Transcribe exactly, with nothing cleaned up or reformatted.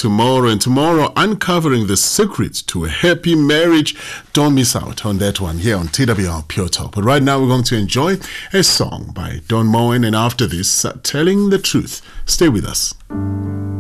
tomorrow, and tomorrow uncovering the secret to a happy marriage. Don't miss out on that one here on T W R Pure Talk. But right now we're going to enjoy a song by Don Moen, and after this, uh, Telling the Truth. Stay with us.